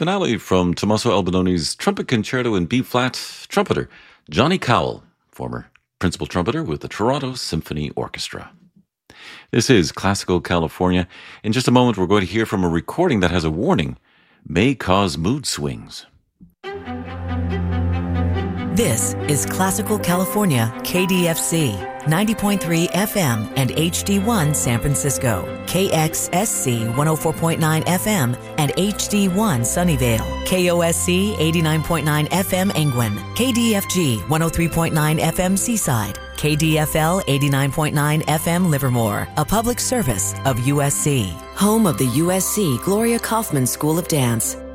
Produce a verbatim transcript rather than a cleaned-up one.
finale from Tommaso Albinoni's Trumpet Concerto in B-flat, trumpeter Johnny Cowell, former principal trumpeter with the Toronto Symphony Orchestra. This is Classical California. In just a moment, we're going to hear from a recording that has a warning, may cause mood swings. This is Classical California, K D F C, ninety point three F M and H D one San Francisco, K X S C one oh four point nine F M and H D one Sunnyvale, K O S C eighty-nine point nine F M Angwin, K D F G one oh three point nine F M Seaside, K D F L eighty-nine point nine F M Livermore, a public service of U S C. Home of the U S C Gloria Kaufman School of Dance.